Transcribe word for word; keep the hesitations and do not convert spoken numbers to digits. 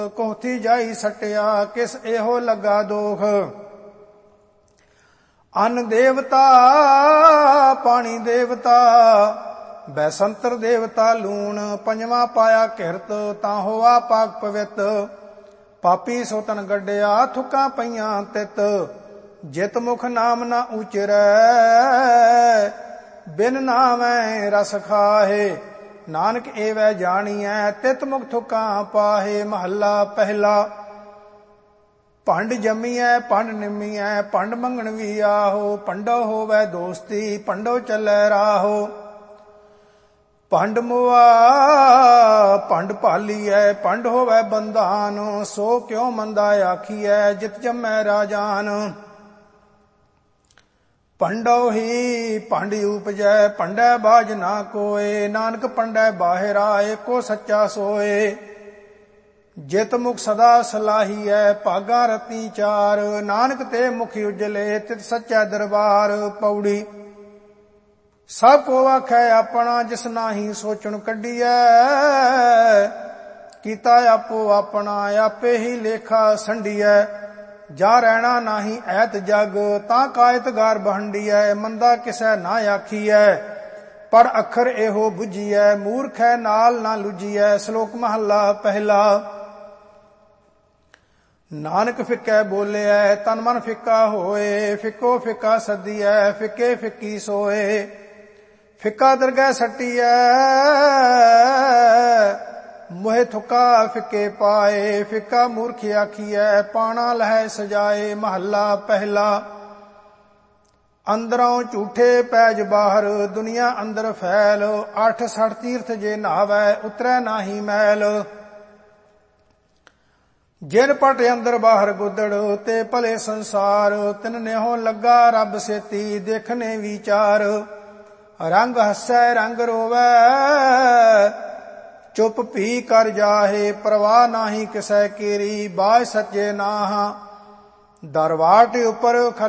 ਕੋਠੀ ਜਾਈ ਸਟਿਆ ਕਿਸ ਇਹੋ ਲੱਗਾ ਦੋਖ। ਅੰਨ ਦੇਵਤਾ ਪਾਣੀ ਦੇਵਤਾ ਬੈਸੰਤਰ ਦੇਵਤਾ ਲੂਣ। ਪੰਜਵਾਂ ਪਾਇਆ ਕਿਰਤ ਤਾਂ ਹੋਆ ਪਾਕ ਪਵਿੱਤ। ਪਾਪੀ ਸੋ ਤਨ ਗੱਡਿਆ ਥੁੱਕਾਂ ਪਈਆਂ ਤਿਤ। ਜਿਤ ਮੁਖ ਨਾਮ ਨਾ ਉਚਰੈ ਬਿਨ ਨਾਮੈ ਰਸ ਖਾਹੇ। ਨਾਨਕ ਏਵੈ ਜਾਣੀਐ ਤਿਤ ਮੁਖ ਥੁੱਕਾਂ ਪਾਹੇ। ਮਹੱਲਾ ਪਹਿਲਾ। ਭੰਡ ਜੰਮੀਐ ਭੰਡ ਨਿੰਮੀਐ ਭੰਡ ਮੰਗਣ ਵੀ ਆਹੋ। ਭੰਡੋ ਹੋਵੈ ਦੋਸਤੀ ਭੰਡੋ ਚੱਲੈ ਰਾਹੋ। ਭੰਡ ਮੁਆ ਭੰਡ ਭਾਲੀਐ ਭੰਡ ਹੋਵੈ ਬੰਧਾਨ। ਸੋ ਕਿਉ ਮੰਦਾ ਆਖੀਐ ਜਿਤ ਜੰਮੈ ਰਾਜਾਨ। ਭੰਡੋ ਹੀ ਭੰਡ ਉਪਜੈ ਭੰਡੈ ਬਾਝ ਨਾ ਕੋਏ। ਨਾਨਕ ਭੰਡੈ ਬਾਹਿਰਾ ਏਕੋ ਸੱਚਾ ਸੋਏ। ਜਿਤ ਮੁਖ ਸਦਾ ਸਲਾਹੀਐ ਭਾਗਾ ਰਤੀ ਚਾਰ। ਨਾਨਕ ਤੇ ਮੁਖ ਉਜਲੇ ਤਿਤ ਸੱਚਾ ਦਰਬਾਰ। ਪੌੜੀ। ਸਭ ਕੋ ਆਖੈ ਆਪਣਾ ਜਿਸ ਨਾਹੀ ਸੋਚਣ ਕੱਢੀਐ। ਕੀਤਾ ਆਪੋ ਆਪਣਾ ਆਪੇ ਹੀ ਲੇਖਾ ਸੰਡੀਐ। ਜਾ ਰਹਿਣਾ ਨਾਹੀ ਐਤ ਜਗ ਤਾਂ ਕਾਇਤ ਗਾਰ ਬਹੰਡੀਐ। ਮੰਦਾ ਕਿਸੈ ਨਾ ਆਖੀਐ ਪਰ ਅੱਖਰ ਇਹੋ ਬੁਝੀਐ। ਮੂਰਖੈ ਨਾਲ ਨਾ ਲੁਝੀਐ। ਸ਼ਲੋਕ ਮਹੱਲਾ ਪਹਿਲਾ। ਨਾਨਕ ਫਿੱਕੈ ਬੋਲਿਐ ਤਨ ਮਨ ਫਿੱਕਾ ਹੋਏ। ਫਿੱਕੋ ਫਿੱਕਾ ਸੱਦੀਐ ਫਿੱਕੇ ਫਿੱਕੀ ਸੋਏ। ਫਿੱਕਾ ਦਰਗਹਿ ਸੱਟੀਐ ਮੋਹਿ ਥੁੱਕਾ ਫਿੱਕੇ ਪਾਏ। ਫਿੱਕਾ ਮੂਰਖ ਆਖੀਐ ਪਾਣਾ ਲਹੈ ਸਜਾਏ। ਮਹੱਲਾ ਪਹਿਲਾ। ਅੰਦਰੋਂ ਝੂਠੇ ਪੈਜ ਬਾਹਰ ਦੁਨੀਆ ਅੰਦਰ ਫੈਲ। ਅੱਠ ਸਠ ਤੀਰਥ ਜੇ ਨਹਾਵੈ ਉਤਰੈ ਨਾਹੀ ਮੈਲ। ਜਿਨ ਪਟ ਅੰਦਰ ਬਾਹਰ ਗੁੱਦੜ ਤੇ ਭਲੇ ਸੰਸਾਰ। ਤਿਨ ਨੇਹੋ ਲੱਗਾ ਰੱਬ ਸੇਤੀ ਦੇਖਨੇ ਵਿਚਾਰ। ਰੰਗ ਹੱਸੈ ਰੰਗ ਰੋਵੈ ਚੁੱਪ ਭੀ ਕਰ ਜਾਹੇ। ਪ੍ਰਵਾਹ ਨਾਹੀ ਕਿਸੈ ਕੀਰੀ ਬਾਝ ਸੱਚੇ ਨਾਹ। ਦਰਵਾਟ ਉਪਰ